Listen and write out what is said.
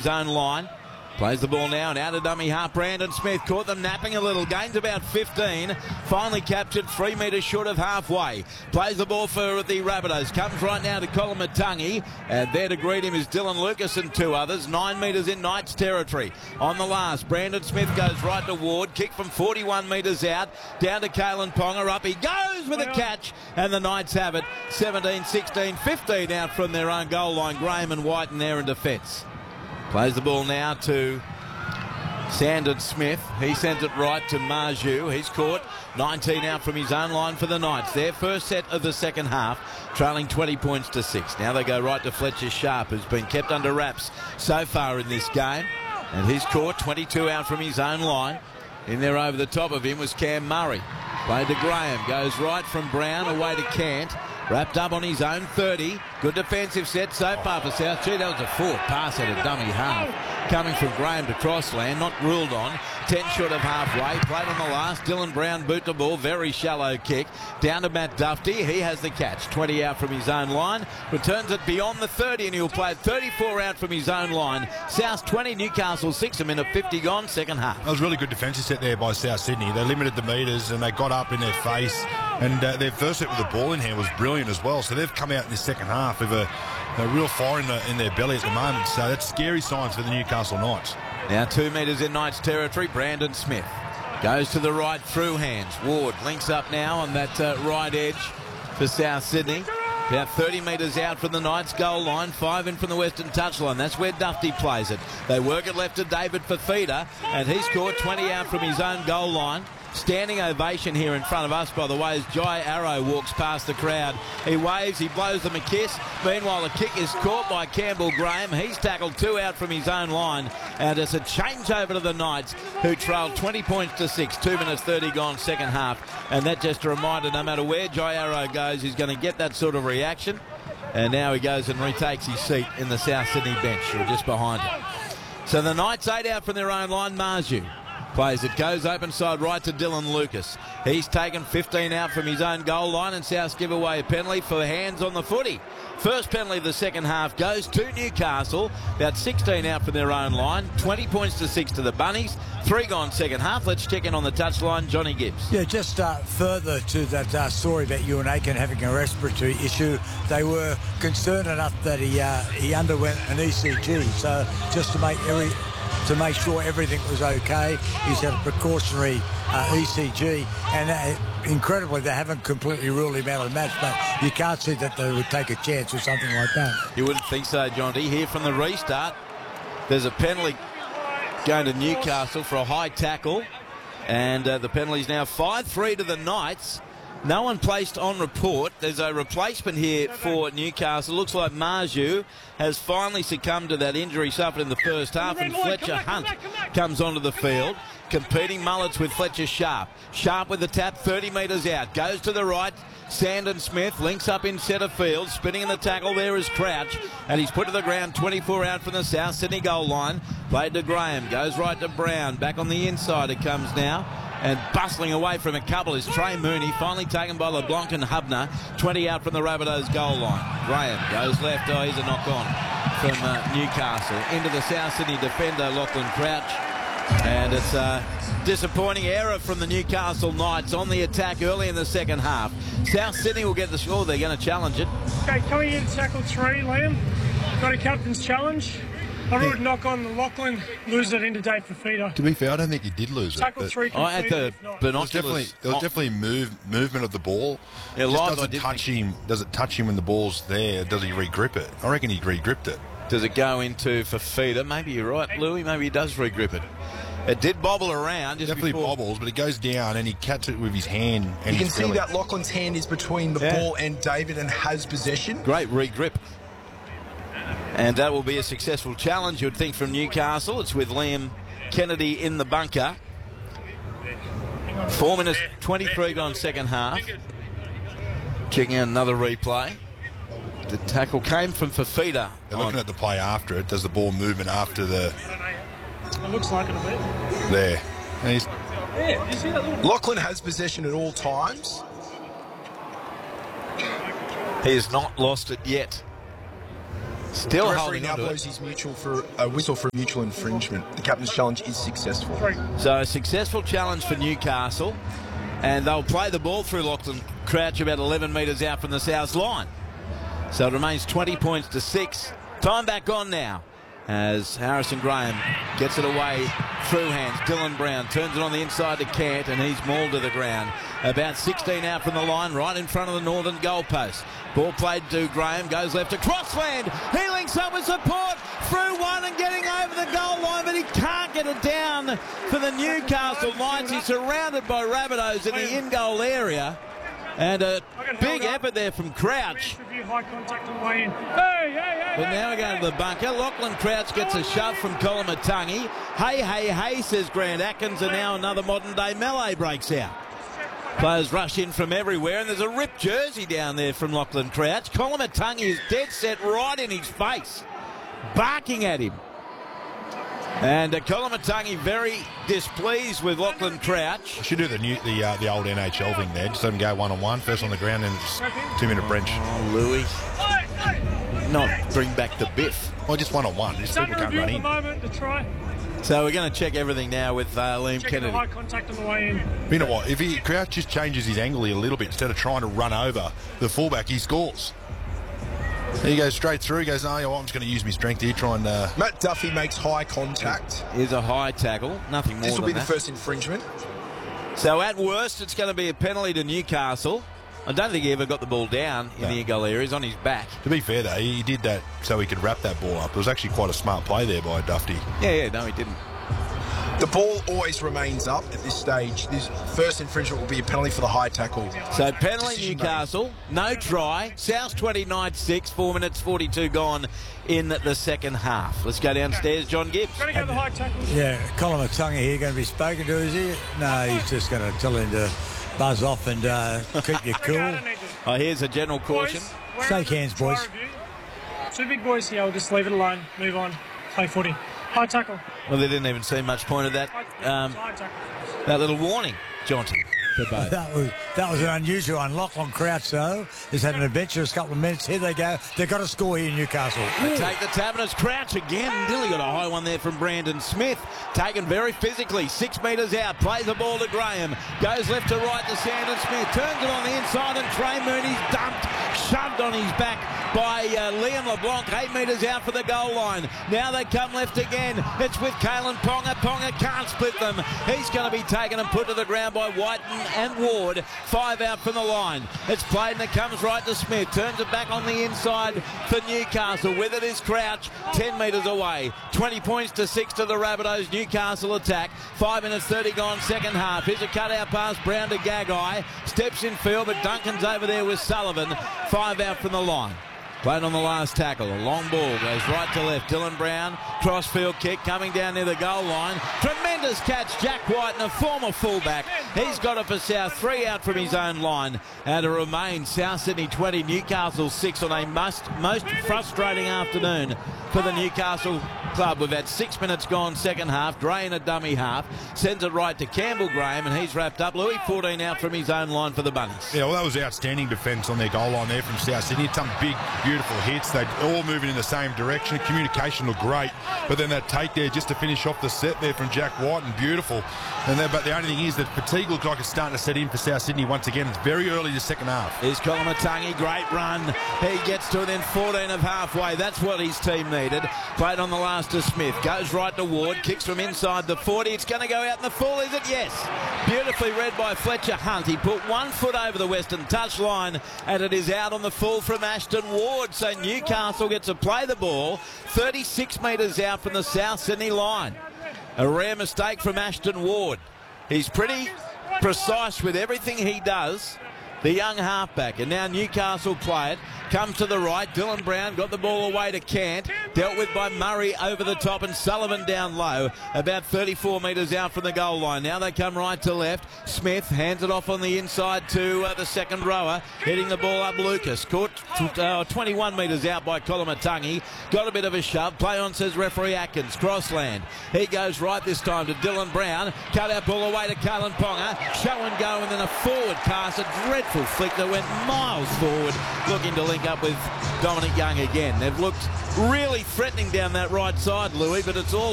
his own line. Plays the ball now and out of dummy half. Brandon Smith caught them napping a little. Gains about 15. Finally captured 3 metres short of halfway. Plays the ball for the Rabbitohs. Comes right now to Kolomatangi. And there to greet him is Dylan Lucas and 2 others. 9 metres in Knights territory. On the last, Brandon Smith goes right to Ward. Kick from 41 metres out. Down to Kalen Ponga. Up he goes with a catch. And the Knights have it. 17, 16, 15 out from their own goal line. Graham and White in there in defence. Plays the ball now to Sandon Smith. He sends it right to Marju. He's caught. 19 out from his own line for the Knights. Their first set of the second half, trailing 20 points to 6. Now they go right to Fletcher Sharp, who's been kept under wraps so far in this game. And he's caught. 22 out from his own line. In there over the top of him was Cam Murray. Played to Graham. Goes right from Brown away to Cant. Wrapped up on his own 30. Good defensive set so far for South. Gee, that was a forward pass at a dummy half. Coming from Graham to Crossland, not ruled on. 10 short of halfway. Played on the last. Dylan Brown boot the ball. Very shallow kick. Down to Matt Dufty. He has the catch. 20 out from his own line. Returns it beyond the 30 and he'll play 34 out from his own line. South 20, Newcastle 6. A minute 50 gone, second half. That was a really good defensive set there by South Sydney. They limited the metres and they got up in their face. And their first set with the ball in hand was brilliant as well. So they've come out in this second half with a real fire in their belly at the moment. So that's scary signs for the Newcastle Knights. Now 2 metres in Knights territory. Brandon Smith goes to the right through hands. Ward links up now on that right edge for South Sydney. About 30 metres out from the Knights goal line. 5 in from the western touchline. That's where Dufty plays it. They work it left to David Fafita, and he's scored 20 out from his own goal line. Standing ovation here in front of us, by the way, as Jai Arrow walks past the crowd. He waves, he blows them a kiss. Meanwhile, the kick is caught by Campbell Graham. He's tackled 2 out from his own line. And it's a change over to the Knights, who trailed 20 points to 6. 2 minutes 30 gone, second half. And that just a reminder, no matter where Jai Arrow goes, he's going to get that sort of reaction. And now he goes and retakes his seat in the South Sydney bench, or just behind him. So the Knights 8 out from their own line. Marju plays it, goes open side right to Dylan Lucas. He's taken 15 out from his own goal line, and Souths give away a penalty for hands on the footy. First penalty of the second half goes to Newcastle. About 16 out from their own line. 20 points to 6 to the Bunnies. 3 gone second half. Let's check in on the touchline. Johnny Gibbs. Yeah, just further to that story about Ewan Aiken having a respiratory issue. They were concerned enough that he underwent an ECG. So just to make sure everything was okay, he's had a precautionary ECG, and incredibly they haven't completely ruled him out of the match, but you can't see that they would take a chance with something like that. You wouldn't think so, John D. Here from the restart, there's a penalty going to Newcastle for a high tackle, and the penalty's now 5-3 to the Knights. No one placed on report. There's a replacement here for Newcastle. Looks like Marju has finally succumbed to that injury suffered in the first half, and Fletcher Hunt comes onto the field. Competing mullets with Fletcher Sharp. Sharp with the tap, 30 metres out. Goes to the right. Sandon Smith links up in centre field. Spinning in the tackle there is Crouch. And he's put to the ground, 24 out from the South Sydney goal line. Played to Graham. Goes right to Brown. Back on the inside it comes now. And bustling away from a couple is Trey Mooney, finally taken by LeBlanc and Hubner. 20 out from the Rabbitohs goal line. Graham goes left. Oh, he's a knock on from Newcastle. Into the South Sydney defender, Lachlan Crouch. And it's a disappointing error from the Newcastle Knights on the attack early in the second half. South Sydney will get the score. They're going to challenge it. Okay, coming in tackle 3, Liam. Got a captain's challenge. I would knock on the Lachlan, lose it into Dave Fafita. To be fair, I don't think he did lose tackle it. Tackle 3 at the binoculars. There was definitely movement of the ball. Yeah, does it touch him when the ball's there? Does he re-grip it? I reckon he re-gripped it. Does it go into Fafita? Maybe you're right, Louis. Maybe he does re-grip it. It did bobble around. Just definitely before. bobbles, but it goes down and he catches it with his hand. And you can see that Lachlan's hand is between the ball and David and has possession. Great re-grip. And that will be a successful challenge, you would think, from Newcastle. It's with Liam Kennedy in the bunker. 4 minutes 23 gone second half. Checking out another replay. The tackle came from Fafita. They're looking at the play after it. Does the ball movement after the... It looks like it a bit. There. And yeah, you see that little... Lachlan has possession at all times. He has not lost it yet. Still The referee holding now on to blows it. his whistle for a mutual infringement. The captain's challenge is successful. So a successful challenge for Newcastle, and they'll play the ball through Lachlan Crouch about 11 metres out from the south line. So it remains 20 points to 6. Time back on now as Harrison Graham gets it away through hands. Dylan Brown turns it on the inside to Cant, and he's mauled to the ground. About 16 out from the line, right in front of the northern goalpost. Ball played to Graham, goes left to Crossland. He links up with support through one and getting over the goal line, but he can't get it down for the Newcastle Knights. He's surrounded by Rabbitohs in the in-goal area. And a big effort there from Crouch. High contact on the way in. But now we go to the bunker. Lachlan Crouch gets a shove from Kolomatangi. Hey, says Grant Atkins, and now another modern-day melee breaks out. Players rush in from everywhere, and there's a ripped jersey down there from Lachlan Crouch. Kolomatangi is dead set right in his face, barking at him. And Kolomatangi very displeased with Lachlan Crouch. Should do the old NHL thing there. Just let him go one-on-one, first on the ground, and just 2-minute bench. Oh, Louis. Not bring back the biff. Well, just one-on-one. Just people can't run in. Moment, the try. So we're going to check everything now with Liam Checking the Kennedy. high contact on the way in. You know what? If Crouch just changes his angle a little bit, instead of trying to run over the fullback, he scores. He goes straight through. He goes, no, I'm just going to use my strength here, try and... Matt Duffy makes high contact. Is a high tackle, nothing more This will than be that. the first infringement. So at worst, it's going to be a penalty to Newcastle. I don't think he ever got the ball down in the in-goal area. He's on his back. To be fair, though, he did that so he could wrap that ball up. It was actually quite a smart play there by Duffy. Yeah, no, he didn't. The ball always remains up at this stage. This first infringement will be a penalty for the high tackle. So penalty Decision Newcastle, no try. South 29-6, 4 minutes 42 gone in the second half. Let's go downstairs, John Gibbs. Got to go the high tackle. Yeah, Kolomatangi here going to be spoken to, is he? No, he's just going to tell him to buzz off and keep you cool. Oh, here's a general caution. Shake hands, boys. Two big boys here. We'll just leave it alone. Move on. Play footy. High tackle. Well, they didn't even see much point of that. High tackle. That little warning, Johnson, for both. That was an unusual one. Lachlan Crouch, though, has had an adventurous couple of minutes. Here they go. They've got to score here, Newcastle. They take the tap, and it's Crouch again. Dilly got a high one there from Brandon Smith. Taken very physically, 6 metres out. Plays the ball to Graham. Goes left to right to Sandon Smith. Turns it on the inside, and Trey Mooney's dumped, shoved on his back by Liam LeBlanc, 8 metres out for the goal line. Now they come left again. It's with Kalen Ponga. Ponga can't split them. He's going to be taken and put to the ground by Whiten and Ward. 5 out from the line. It's played and it comes right to Smith. Turns it back on the inside for Newcastle. With it is Crouch, 10 metres away. 20 points to 6 to the Rabbitohs. Newcastle attack. 5 minutes 30 gone second half. Here's a cutout pass. Brown to Gagai. Steps in field, but Duncan's over there with Sullivan. 5 out from the line. Played on the last tackle. A long ball goes right to left. Dylan Brown, crossfield kick coming down near the goal line. Tremendous catch, Jack White, and a former fullback. He's got it for South. 3 out from his own line. And it remains South Sydney 20, Newcastle 6 on a most frustrating afternoon for the Newcastle club. We've had 6 minutes gone second half. Dre in a dummy half. Sends it right to Campbell Graham, and he's wrapped up. Louis, 14 out from his own line for the Bunnies. Yeah, well, that was outstanding defence on their goal line there from South Sydney. Some big, beautiful hits. They're all moving in the same direction. Communication looked great. But then that take there just to finish off the set there from Jack White, and beautiful. But the only thing is that fatigue looks like it's starting to set in for South Sydney once again. It's very early the second half. Here's Kolomatangi, great run. He gets to within 14 of halfway. That's what his team needed. Played on the last to Smith. Goes right to Ward. Kicks from inside the 40. It's going to go out in the full, is it? Yes. Beautifully read by Fletcher Hunt. He put 1 foot over the western touch line, and it is out on the full from Ashton Ward. So Newcastle gets to play the ball 36 metres out from the South Sydney line. A rare mistake from Ashton Ward. He's pretty precise with everything he does, the young halfback. And now Newcastle play it. Comes to the right. Dylan Brown got the ball away to Cant. Dealt with by Murray over the top, and Sullivan down low. About 34 metres out from the goal line. Now they come right to left. Smith hands it off on the inside to the second rower. Hitting the ball up Lucas. Caught 21 metres out by Kolomatangi. Got a bit of a shove. Play on, says referee Atkins. Crossland. He goes right this time to Dylan Brown. Cut out ball away to Kalen Ponga. Show and go, and then a forward pass. A dreadful wonderful flick that went miles forward, looking to link up with Dominic Young again. They've looked really threatening down that right side, Louis, but it's all